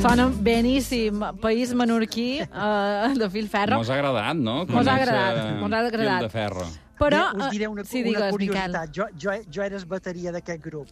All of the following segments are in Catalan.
Sona beníssim. País menorquí de Filferro. Mos ha agradat, no? Mos ha agradat. Fil de Ferro. Però, us diré una curiositat. Jo eres bateria d'aquest grup.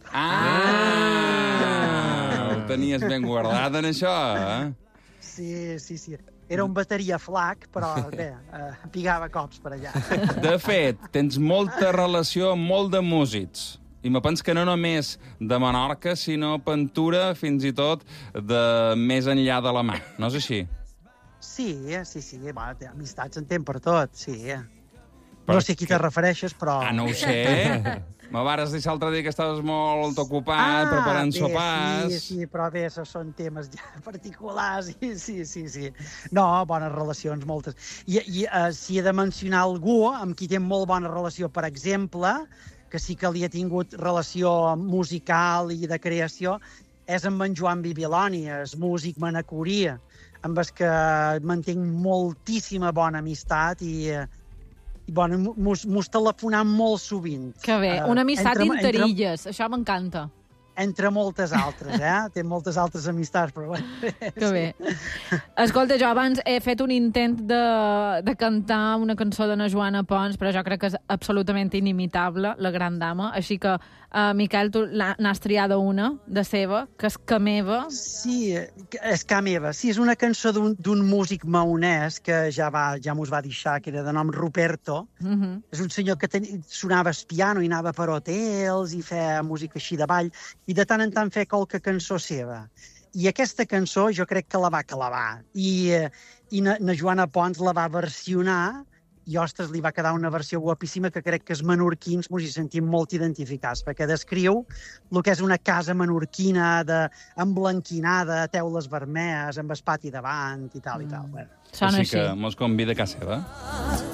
Ho tenies ben guardat, en això, eh? Sí. Era un bateria flac, però bé, pigava cops per allà. De fet, tens molta relació amb molt de músics. I me penso que no només de Menorca, sinó pintura fins i tot de més enllà de la mà. No és així? Sí. Va, amistats en tem per tot, sí. No sé a qui te refereixes, però... No ho sé. Me vares dir l'altre dia que estaves molt ocupat preparant sopars. Sí, però bé, són temes ja particulars. Sí. No, bones relacions, moltes. I si he de mencionar algú amb qui té molt bona relació, per exemple, que sí que li ha tingut relació musical i de creació, és amb en Joan Bibiloni, és músic manacorí, amb el que mantenc moltíssima bona amistat i mos telefonam molt sovint. Que bé, una amistat interilles, això m'encanta. Entre moltes altres, Té moltes altres amistats, però bé. Que bé. Escolta, jo abans he fet un intent de cantar una cançó de na Joana Pons, però jo crec que és absolutament inimitable, la gran dama, així que, Miquel, tu n'has triada una de seva, que és Ca meva. Sí, és Ca meva. Sí, és una cançó d'un músic maonès que ja mos va deixar, que era de nom Ruperto. És un senyor que sonava el piano i anava per hotels i feia música així de ball, i de tant en tant feia qualque cançó seva. I aquesta cançó jo crec que la va clavar. I na Joana Pons la va versionar i, ostres, li va quedar una versió guapíssima que crec que els menorquins mos hi sentim molt identificats, perquè descriu el que és una casa menorquina emblanquinada, teules vermelles, amb el pati davant i tal i tal. Sona així així. que mos convida a casa seva.